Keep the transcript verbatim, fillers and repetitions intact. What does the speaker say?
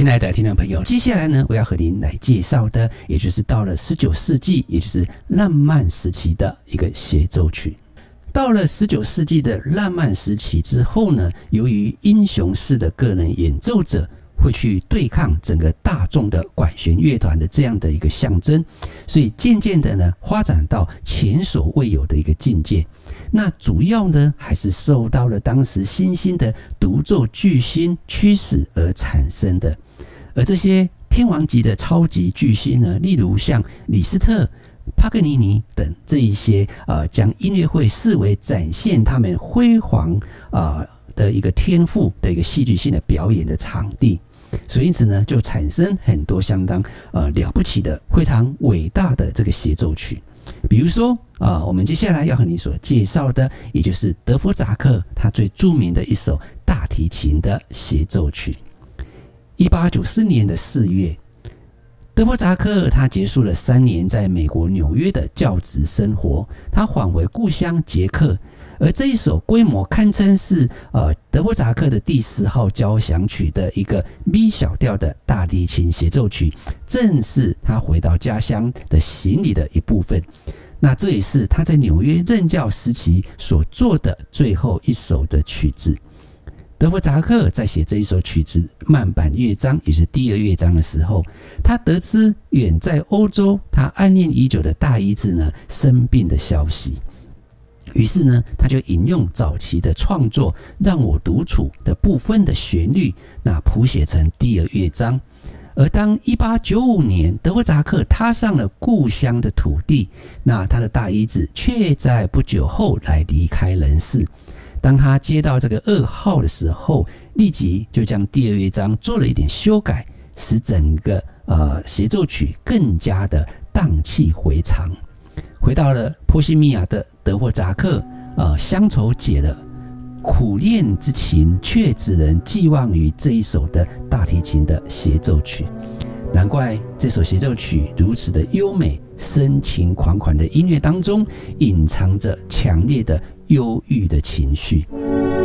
亲爱的听众朋友，接下来呢，我要和您来介绍的，也就是到了十九世纪，也就是浪漫时期的一个协奏曲。到了十九世纪的浪漫时期之后呢，由于英雄式的个人演奏者会去对抗整个大众的管弦乐团的这样的一个象征，所以渐渐的呢，发展到前所未有的一个境界。那主要呢，还是受到了当时新兴的独奏巨星驱使而产生的。而这些天王级的超级巨星呢，例如像李斯特、帕格尼尼等这一些呃，将音乐会视为展现他们辉煌呃的一个天赋的一个戏剧性的表演的场地，所以因此呢，就产生很多相当呃了不起的、非常伟大的这个协奏曲。比如说啊、呃，我们接下来要和你所介绍的，也就是德弗扎克他最著名的一首大提琴的协奏曲。一八九四年的四月。德弗扎克他结束了三年在美国纽约的教职生活，他返回故乡捷克，而这一首规模堪称是呃德弗扎克的第四号交响曲的一个 B 小调的大提琴协奏曲，正是他回到家乡的行李的一部分。那这也是他在纽约任教时期所做的最后一首的曲子。德弗扎克在写这一首曲子慢板乐章，也是第二乐章的时候，他得知远在欧洲他暗恋已久的大姨子呢生病的消息，于是呢，他就引用早期的创作《让我独处》的部分的旋律，那谱写成第二乐章。而当一八九五年德弗扎克踏上了故乡的土地，那他的大姨子却在不久后来离开人世。当他接到这个噩耗的时候，立即就将第二乐章做了一点修改，使整个呃协奏曲更加的荡气回肠。回到了波西米亚的德弗扎克，呃，乡愁解了，苦恋之情却只能寄望于这一首的大提琴的协奏曲。难怪这首协奏曲如此的优美，深情款款的音乐当中，隐藏着强烈的忧郁的情绪。